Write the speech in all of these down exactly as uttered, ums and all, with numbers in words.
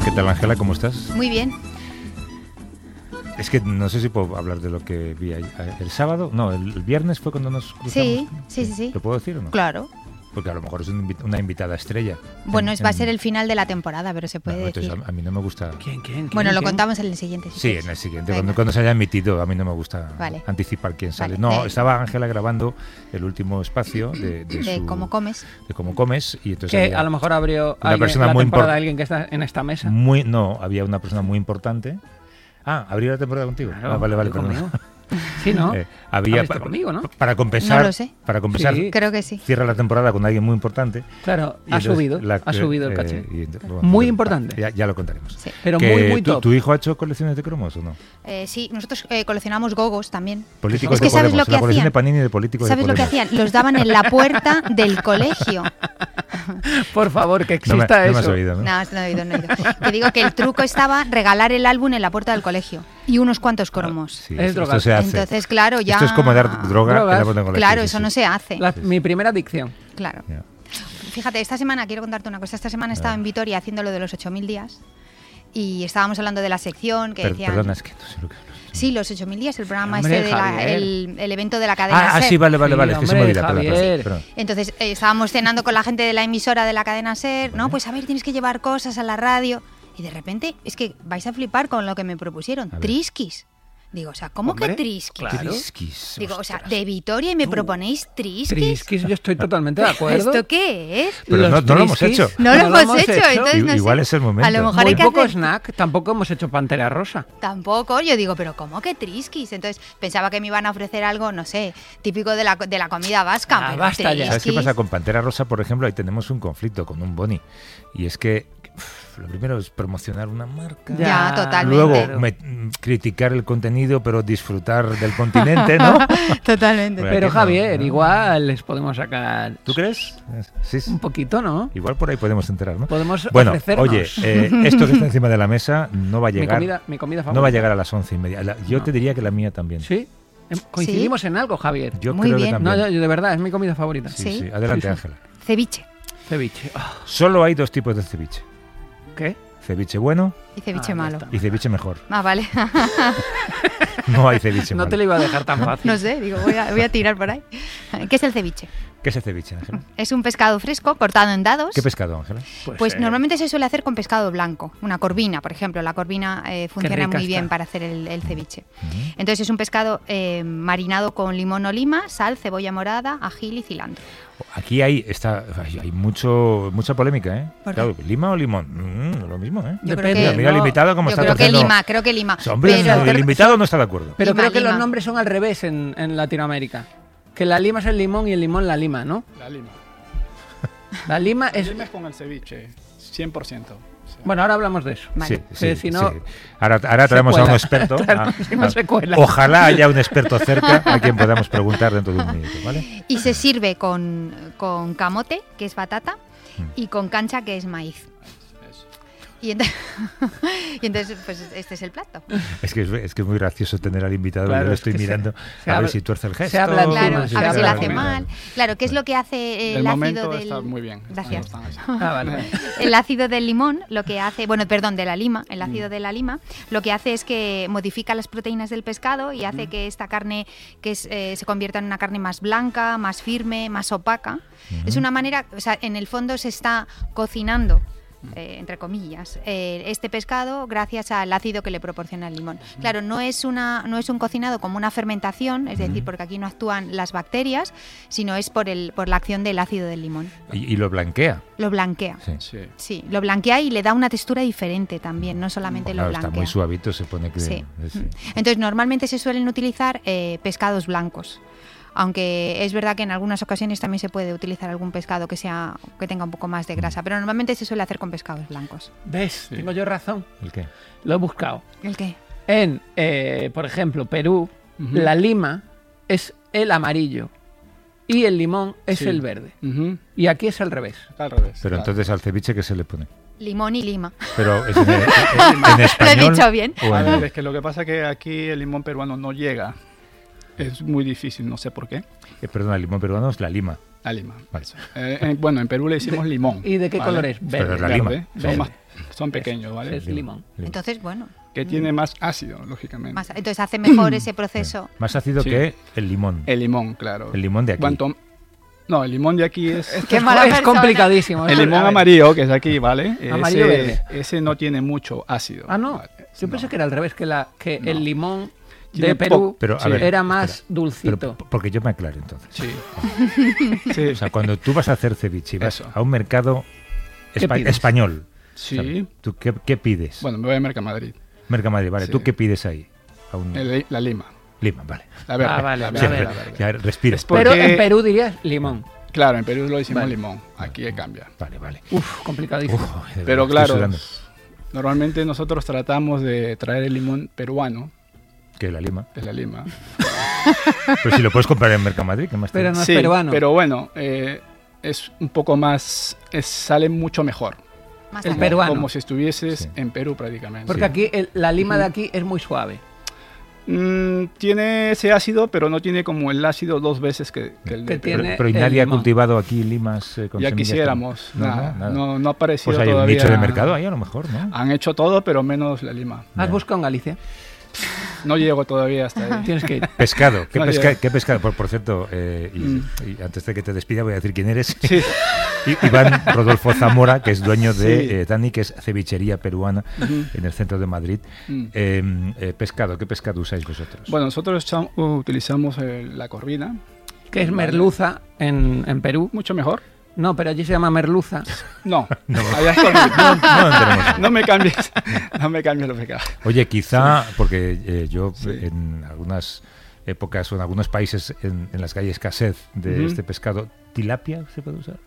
¿Qué tal, Ángela? ¿Cómo estás? Muy bien. Es que no sé si puedo hablar de lo que vi ahí. ¿El sábado? No, el, el viernes fue cuando nos cruzamos. Sí, sí, sí, sí. ¿Lo puedo decir o no? Claro. Porque a lo mejor es un, una invitada estrella. Bueno, en, es, va a en... ser el final de la temporada, pero se puede no, decir. Entonces a, a mí no me gusta... ¿Quién, quién? quién Bueno, lo quién? contamos en el siguiente. Si sí, quieres. en el siguiente. Cuando, cuando se haya emitido, a mí no me gusta vale. anticipar quién sale. Vale. No, de... estaba Ángela grabando el último espacio de... De, de su... Cómo Comes. De Cómo Comes. Y entonces que había a lo mejor abrió una alguien, persona la muy temporada impor- alguien que está en esta mesa. Muy, no, había una persona muy importante. Ah, ¿abrió la temporada contigo? Claro, ah, vale, vale, conmigo. perdón. Sí, ¿no? Eh, había Abriste conmigo, ¿no? Para compensar, No lo sé. para compensar, Sí. Creo que sí. cierra la temporada con alguien muy importante. Claro, Y ha entonces subido, la- ha subido el eh, caché. y entonces, bueno, Muy ya- importante. Ya, ya lo contaremos. Sí, Pero Que muy, muy ¿tu, top. ¿Tu hijo ha hecho colecciones de cromos o no? eh, sí nosotros eh, coleccionamos gogos también. Políticos Es que de ¿sabes Podemos, lo que la colección hacían? de Panini de políticos ¿Sabes de lo que Podemos. hacían? Los daban en la puerta del colegio. Por favor, que No me, exista no me has eso. oído, ¿no? No, no he oído, no he oído. Te digo que el truco estaba regalar el álbum en la puerta del colegio y unos cuantos cromos. Sí, Es esto drogar. se hace. Entonces, claro, ya... Esto es como dar droga Drogas. en la puerta del colegio. Claro, sí, eso sí. no se hace. La- mi primera adicción. Claro. Ya. Fíjate, esta semana, quiero contarte una cosa, esta semana estaba en Vitoria haciendo lo de los ocho mil días y estábamos hablando de la sección que Per- decían... Perdona, es que no sé lo que... Sí, los ocho mil días, el programa Hombre, este, de la- Javier. el, el evento de la cadena Ah, ah, SER. sí, vale, vale, Sí, vale, es que se me hombre, olvida. Perdón, Javier. perdón, perdón. Entonces eh, estábamos cenando con la gente de la emisora de la cadena SER, ¿no? Pues a ver, tienes que llevar cosas a la radio. Y de repente, es que vais a flipar con lo que me propusieron. A ver. Trisquis. Digo, o sea, ¿cómo Hombre, que trisquis? claro. Trisquis, Digo, o sea, ostras. de Vitoria y me proponéis trisquis. Trisquis, yo estoy totalmente de acuerdo. ¿Esto qué es? Pero Los no, no lo hemos trisquis, hecho. No lo hemos hecho, entonces no Igual sé. es el momento. A lo mejor Muy hay que poco hacer- snack, tampoco hemos hecho Pantera Rosa. Tampoco, yo digo, pero ¿cómo que trisquis? Entonces pensaba que me iban a ofrecer algo, no sé, típico de la, de la comida vasca. Ah, pero basta ya. ¿Sabes qué trisquis. pasa con Pantera Rosa, por ejemplo? Ahí tenemos un conflicto con un boni. Y es que uf, lo primero es promocionar una marca. Ya, totalmente. Luego me- mm, criticar el contenido, pero disfrutar del continente, ¿no? Totalmente. Bueno, Pero aquí no, Javier, ¿no? igual les podemos sacar ¿Tú crees? Sí, sí. un poquito, ¿no? Igual por ahí podemos enterar, ¿no? Podemos Bueno, ofrecernos. oye, eh, esto que está encima de la mesa no va a mi llegar. comida, mi comida favorita. No va a llegar a las once y media. La- yo No. te diría que la mía también. ¿Sí? Em, Coincidimos en algo, Javier. Yo Muy creo bien. que también. No, yo- yo de verdad, es mi comida favorita. Sí, ¿Sí? sí. Adelante, Sí, sí. Ángela. Ceviche. Ceviche. Ah, Solo hay dos tipos de ceviche. ¿Qué? Ceviche bueno Y ceviche Ah, ya malo. está. y ceviche mejor. Ah, vale. No hay ceviche No malo. te lo iba a dejar tan fácil. No sé, digo, voy a, voy a tirar por ahí. ¿Qué es el ceviche? ¿Qué es el ceviche, Ángela? Es un pescado fresco cortado en dados. ¿Qué pescado, Ángela? Pues eh, normalmente se suele hacer con pescado blanco, una corvina, por ejemplo. La corvina eh, funciona rica muy bien está. para hacer el, el ceviche. Ujú. Entonces es un pescado eh, marinado con limón o lima, sal, cebolla morada, ají y cilantro. Aquí hay está hay, hay mucho mucha polémica, ¿eh? ¿Por qué? Claro, ¿lima o limón? Mm, lo mismo, ¿eh? Yo Depende, creo que, Mira el no, invitado cómo yo está creo que torciendo. lima, creo que lima. Hombre, Pero- el invitado no está de acuerdo. Pero Lima, creo que lima. los nombres son al revés en, en Latinoamérica. Que la lima es el limón y el limón la lima, ¿no? La lima. La lima La es... lima es con el ceviche, cien por ciento. O sea, Bueno, ahora hablamos de eso. Vale. Sí, sí, Que si no- sí. Ahora, ahora traemos a un cuela. experto. Claro, a- si no a- se cuela. Ojalá haya un experto cerca a quien podamos preguntar dentro de un minuto, ¿vale? Y se sirve con, con camote, que es batata, Mm. y con cancha, que es maíz. eso. Y entonces, y entonces, pues este es el plato. Es que es, es que es muy gracioso tener al invitado. Claro, Yo le es estoy que se- mirando se a habla- ver si tuerce el gesto. se habla encima, Claro, sí, a ver se si lo habla hace encima. mal. Claro, ¿qué es lo que hace el Del ácido momento del... está muy bien. está- Gracias. están así. Ah, vale. El ácido del limón, lo que hace, bueno, perdón, de la lima, el ácido de la lima, lo que hace es que modifica las proteínas del pescado y hace que esta carne que es, eh, se convierta en una carne más blanca, más firme, más opaca. Es una manera, o sea, en el fondo se está cocinando. Eh, entre comillas, eh, este pescado gracias al ácido que le proporciona el limón. Claro, no es una no es un cocinado como una fermentación, es decir, porque aquí no actúan las bacterias, sino es por el por la acción del ácido del limón. Y, y lo blanquea. Lo blanquea. Sí. Sí. Sí, lo blanquea y le da una textura diferente también, no solamente Claro, lo está blanquea. muy suavito, se pone que... Sí. sí. Entonces, normalmente se suelen utilizar eh, pescados blancos. Aunque es verdad que en algunas ocasiones también se puede utilizar algún pescado que sea que tenga un poco más de grasa, pero normalmente se suele hacer con pescados blancos. ¿Ves? Sí. Tengo yo razón. ¿El qué? Lo he buscado. ¿El qué? En, eh, por ejemplo, Perú, Ujú. la lima es el amarillo y el limón es Sí. el verde. Ujú. Y aquí es al revés. Está al revés. Pero claro. entonces al ceviche, ¿qué se le pone? Limón y lima. Pero es en, en- en español. Lo he dicho bien. o A en- ver, es que lo que pasa es que aquí el limón peruano no llega. Es muy difícil, no sé por qué. eh, perdona, el limón peruano es la lima. La lima. Vale. eso. Eh, eh, bueno, en Perú le decimos limón. ¿Y de qué ¿vale? color es? Pero Verde. es la lima. Verde. Son, Verde. más, son pequeños, ¿vale? Es limón. Entonces, bueno, Que tiene más ácido, lógicamente. más- entonces hace mejor ese proceso. Más ácido Sí. que el limón. El limón, claro. El limón de aquí. Cuanto- No, el limón de aquí es... Qué Es- mala es persona. complicadísimo. El Eso- limón a ver. amarillo, que es aquí, ¿vale? Amarillo ese, verde. ese no tiene mucho ácido. Ah, no. ¿vale? Yo pensé No. que era al revés, que, la, que No. el limón Tiene de Perú po- pero, a Sí. ver, era más espera. dulcito. Pero p- porque yo me aclaro entonces. Sí. sí. O sea, cuando tú vas a hacer ceviche y vas Eso. a un mercado ¿Qué espa- pides? español, Sí. ¿sabes? ¿Tú qué, qué pides? Bueno, me voy a Mercamadrid. Mercamadrid, vale. Sí. ¿Tú qué pides ahí? A un... El- la lima. Lima, vale. La verde. Ah, vale, la la Sí, verde, verde. la verde. ya respira. Es por- Pero porque- en Perú dirías limón. Claro, en Perú lo decimos Vale. limón. Aquí cambia. Vale, vale. Uf, complicadísimo. Uf, de Pero verdad, estoy claro, sudando. normalmente nosotros tratamos de traer el limón peruano, Que la lima. de la lima. Pero si lo puedes comprar en Mercamadrid, ¿qué más te Pero da? no es Sí, peruano. pero bueno, eh, es un poco más, es- sale mucho mejor. Más El allá. peruano. Como si estuvieses Sí. en Perú prácticamente. Porque Sí. aquí el- la lima de aquí es muy suave. Mm, tiene ese ácido, pero no tiene como el ácido dos veces que, que el Que de tiene- Perú. Pero, pero ¿y el nadie ha limón. cultivado aquí limas eh, con Ya semillas quisiéramos. con- No, nada, no, nada. no, no ha aparecido Pues hay un todavía. nicho de mercado ahí a lo mejor, ¿no? Han hecho todo, pero menos la lima. ¿Has Ya. buscado en Galicia? No llego todavía hasta ahí. Tienes que ir. Pescado, ¿qué, No, pesca- ya. qué pescado? Por, por cierto, eh, y, Mm. y antes de que te despida voy a decir quién eres. Sí. I- Iván Rodolfo Zamora, que es dueño de Sí. eh, Tani, que es cevichería peruana Ujú. en el centro de Madrid. Mm. Eh, eh, pescado, ¿qué pescado usáis vosotros? Bueno, nosotros echam- utilizamos eh, la corvina, Que es Vale. merluza en, en Perú. mucho mejor. No, pero allí se llama merluza. No, No. allá es corvina. No entremos. No me cambies, no me cambies lo pecado. Oye, quizá, porque eh, yo Sí. en algunas épocas o en algunos países en, en las que hay escasez de Ujú. este pescado, ¿tilapia se puede usar?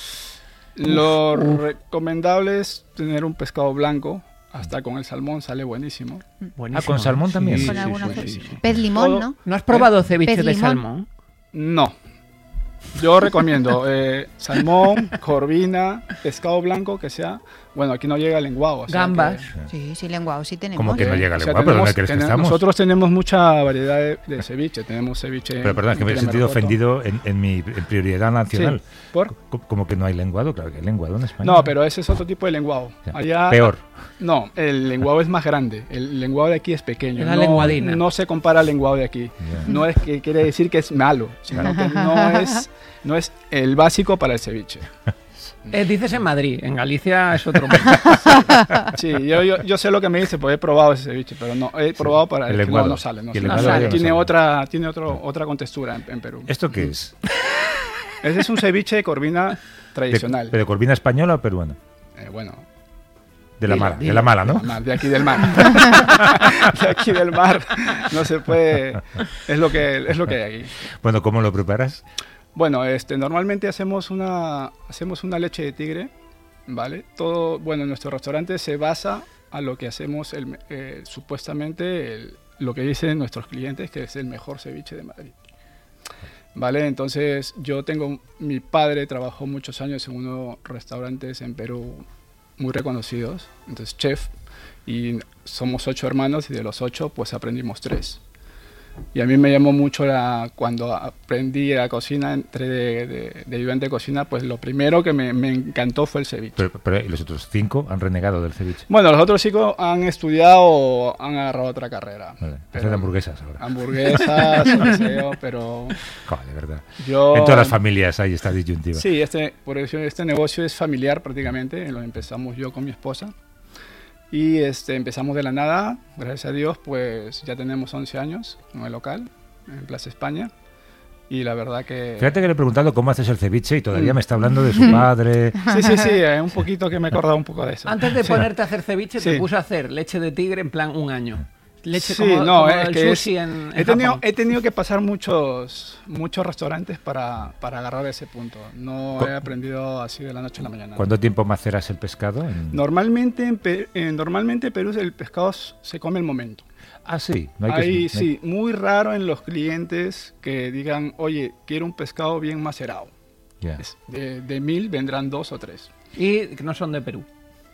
Lo recomendable es tener un pescado blanco, hasta con el salmón sale buenísimo. Ah, ¿con salmón también? Sí, Con sí, alguna sí, fe- sí, sí. Pez limón, Todo- ¿no? ¿No has probado ceviche Pez de limón. salmón? No. Yo recomiendo eh, salmón, corvina, pescado blanco que sea. Bueno, aquí no llega el lenguado. o sea Gambas. que- Sí, sí, lenguado, sí tenemos. Como que no Eh, llega o al sea, lenguado, pero ¿dónde tenemos- crees que tenemos- estamos? Nosotros tenemos mucha variedad de, de ceviche. Tenemos ceviche. Pero perdón, es que me he tiene sentido mercoto. ofendido en, en mi en prioridad nacional. Sí, ¿por? Co- Como que no hay lenguado, claro que hay lenguado en España. No, pero ese es otro tipo de lenguado. Ya. Allá, Peor. No, el lenguado es más grande. El lenguado de aquí es pequeño. Es la no, lenguadina. no se compara al lenguado de aquí. Ya. No es que quiere decir que es malo, sino que no es, no es el básico para el ceviche. Eh, dices en Madrid, en Galicia es otro mundo. Sí, yo, yo, yo sé lo que me dice, pues he probado ese ceviche, pero no he probado para el el, que lenguado. no, no sale. No Y el sale. lenguado Sale. no Tiene sale. otra, tiene otro, otra contextura en, en Perú. ¿Esto qué es? Ese es un ceviche de corvina De, tradicional. ¿Pero corvina española o peruana? Eh, bueno, De la Dilo, mala, de dilo. la mala, de, ¿no? la mar, de aquí del mar. De aquí del mar. No se puede. Es lo que, es lo que hay aquí. Bueno, ¿cómo lo preparas? Bueno, este, normalmente hacemos una, hacemos una leche de tigre, ¿vale? Todo, bueno, en nuestro restaurante se basa a lo que hacemos, el, eh, supuestamente, el- lo que dicen nuestros clientes, que es el mejor ceviche de Madrid. ¿Vale? Entonces, yo tengo, mi padre trabajó muchos años en unos restaurantes en Perú muy reconocidos, entonces chef, y somos ocho hermanos y de los ocho, pues aprendimos tres. Y a mí me llamó mucho la, cuando aprendí la cocina, entré de, de, de ayudante de cocina, pues lo primero que me, me encantó fue el ceviche. Pero, pero ¿y los otros cinco han renegado del ceviche? Bueno, los otros chicos han estudiado o han agarrado otra carrera. Vale, Pero- hacen hamburguesas ahora. Hamburguesas, o qué sé yo, pero Joder, de verdad. yo... En todas las familias hay esta disyuntiva. Sí, este, por eso este negocio es familiar prácticamente, lo empezamos yo con mi esposa. Y este, empezamos de la nada, gracias a Dios, pues ya tenemos once años en el local, en Plaza España. Y la verdad que... Fíjate que le he preguntado cómo haces el ceviche y todavía Mm. me está hablando de su padre. Sí, sí, sí, eh, un poquito que me he acordado un poco de eso. Antes de Sí. ponerte a hacer ceviche, te Sí. puse a hacer leche de tigre en plan un año. Leche Sí, como, no, como es el que es- sushi en, en He tenido, Japón. he tenido que pasar muchos, muchos restaurantes para, para agarrar ese punto. No Co- he aprendido así de la noche a la mañana. ¿Cuánto tiempo maceras el pescado? En- Normalmente en, Pe- en- normalmente en Perú el pescado s- se come el momento. Ah, sí. No hay que, Ahí no hay- sí, muy raro en los clientes que digan, oye, quiero un pescado bien macerado. Ya. Es- De, de mil vendrán dos o tres. Y que no son de Perú.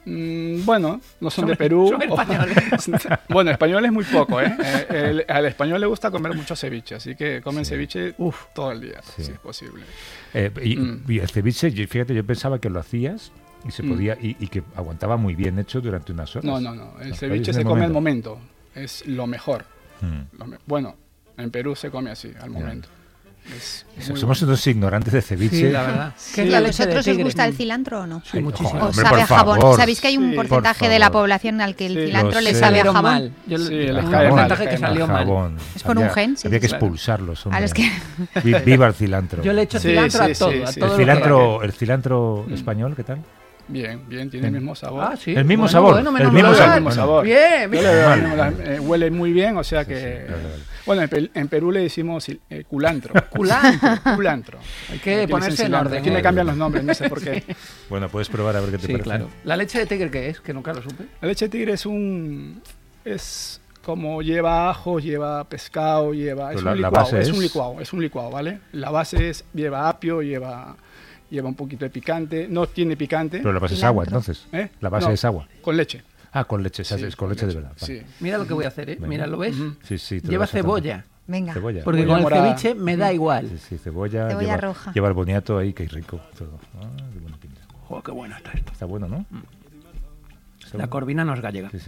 Mm, bueno, no son de Perú. Son españoles. Bueno, españoles muy poco, ¿eh? Eh, el- al español le gusta comer mucho ceviche, así que comen ceviche uf, todo el día, Sí. si es posible. Eh, y, Mm. y el ceviche, yo- fíjate, yo pensaba que lo hacías y se Mm. podía y, y que aguantaba muy bien hecho durante unas horas. No, no, no. El No, ceviche es se en el come al momento. momento. Es lo mejor. Mm. Lo me- bueno, en Perú se come así, al momento. Es So- muy Somos bueno. unos ignorantes de ceviche. Sí, la verdad. ¿Qué Sí. es ¿Y la a leche de vosotros os tigre? gusta el cilantro o no? Sí, muchísimo. Ay, ¿O hombre, sabe por a jabón? favor. ¿Sabéis que hay un Sí. porcentaje Por de la favor. población al que el Sí. cilantro Lo le sé. sabe a Salieron jabón? mal. Yo Sí, le- les un cae mal, porcentaje les que cae mal. salió mal. Jabón. Es por un Había- gen, sí, Había que claro. expulsarlos. hombre. A los que... Vi- Viva el cilantro. Yo le echo Sí, cilantro sí, a todo, sí, a sí. todo el lo que cilantro, haga. el cilantro Mm. español, ¿qué tal? Bien, bien, tiene el Bien. mismo sabor. Ah, sí. El mismo Bueno, sabor, bueno, el menos mismo mal. sabor. El mismo sabor. Bien, Yo bien. le veo, Vale. la- eh, huele muy bien, o sea que... Sí, sí, vale, vale. Bueno, en, Pe- en Perú le decimos eh, culantro. Culantro. Culantro. Hay Aquí que le ponerse dicen en cilantro. orden. Aquí ¿eh? me cambian los nombres, no sé por qué. Bueno, puedes probar a ver qué te Sí, parece. claro. ¿La leche de tigre qué es? Que nunca lo supe. La leche de tigre es un... Es como lleva ajo, lleva pescado, lleva... Es Pero un la- la licuado, base es es- un licuado, es un licuado, ¿vale? La base es... Lleva apio, lleva... Lleva un poquito de picante. No tiene picante. Pero la base es Cilantro. agua, entonces. ¿eh? La base No, es agua. Con leche. Ah, con leche, o sea, Sí, es con leche, de verdad. Vale. Sí. Mira lo que voy a hacer, ¿eh? Venga. Mira, ¿lo ves? Ujú. Sí, sí, te lo Lleva vas a tomar. cebolla. Venga. Cebolla. Porque Cebolla con el morada. ceviche me da igual. Sí, sí, cebolla. Cebolla lleva, roja. Lleva el boniato ahí, que rico. Todo. Ah, qué buena pinta. Joder, qué bueno está esto. Está bueno, ¿no? Está La bueno. corvina no es gallega. Sí, sí.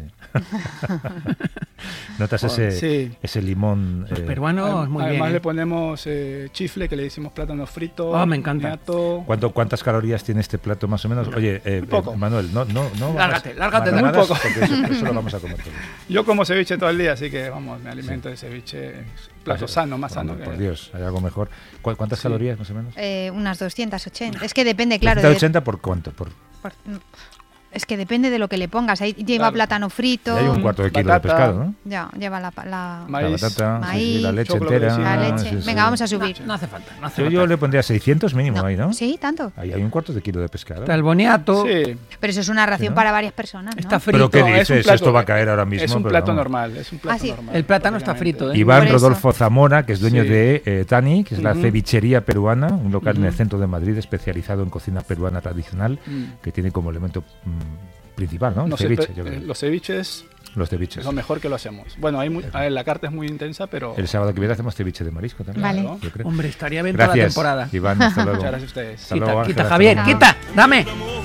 Notas ese, Sí. ese limón. Los eh, peruanos, muy Además bien. le ¿eh? ponemos eh, chifle, que le decimos plátano frito. Ah, me encanta. boniato. ¿cuánto, ¿Cuántas calorías tiene este plato más o menos? Oye, eh, Muy poco. eh, Manuel, no, no, no. Lárgate, lárgate de- Muy marranadas, poco. porque Eso, eso lo vamos a comer todos. Yo como ceviche todo el día, así que vamos, me alimento de ceviche. Plato Pues, sano, más sano. hombre, que- por Dios, hay algo mejor. ¿Cu- ¿Cuántas Sí. calorías más o menos? Eh, unas doscientas ochenta. Es que depende, claro. ¿ciento de- ochenta por cuánto? Por, por- es que depende de lo que le pongas. Ahí lleva Claro. plátano frito. y hay un cuarto de kilo Batata. de pescado, ¿no? Ya, lleva la... la- Maíz. La batata, sí, sí, Maíz, la leche chocolate, entera. sí. la ah, leche. sí, sí. Venga, vamos a subir. No hace falta, no hace Yo, falta. yo le pondría seiscientos mínimo ahí, ¿no? Sí, tanto. Ahí hay un cuarto de kilo de pescado. Está el boniato. Sí, Pero eso es una ración ¿no? para varias personas, ¿no? Está frito. ¿Pero qué No, es un dices? plato- Esto va a caer ahora mismo. es un pero plato vamos. normal. Es un plato Ah, sí. normal. El plátano está prácticamente. frito, ¿eh? Iván Por eso. Rodolfo Zamora, que es dueño Sí. de eh, Tani, que es la Ujú. cevichería peruana, un local en el Ujú. centro de Madrid especializado en cocina peruana tradicional, Mm. que tiene como elemento mm, principal, ¿no? El No sé, ceviche, pe- yo creo. eh, los ceviches Los ceviches. es lo mejor que lo hacemos. Bueno, hay muy- a ver, la carta es muy intensa, pero... El sábado que viene hacemos ceviche de marisco también. Vale. ¿no? Yo creo. Hombre, estaría bien toda la Gracias, temporada. Iván, hasta luego. Muchas gracias a ustedes. Hasta Quita, luego, quita, Ángela, Javier, hasta luego. quita, dame.